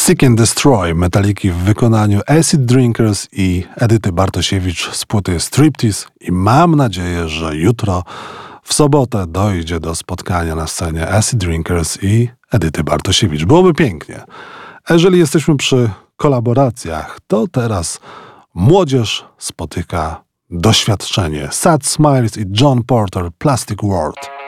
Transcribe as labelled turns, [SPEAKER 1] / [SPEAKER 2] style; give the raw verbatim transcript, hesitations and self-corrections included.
[SPEAKER 1] Seek and Destroy Metaliki w wykonaniu Acid Drinkers i Edyty Bartosiewicz z płyty Striptease i mam nadzieję, że jutro w sobotę dojdzie do spotkania na scenie Acid Drinkers i Edyty Bartosiewicz. Byłoby pięknie. A jeżeli jesteśmy przy kolaboracjach, to teraz młodzież spotyka doświadczenie. Sad Smiles i John Porter, Plastic World.